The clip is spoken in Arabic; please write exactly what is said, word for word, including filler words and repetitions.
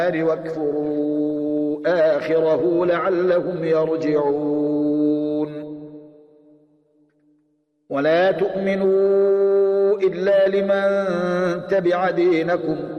واكفروا آخره لعلهم يرجعون. ولا تؤمنوا إلا لمن تبع دينكم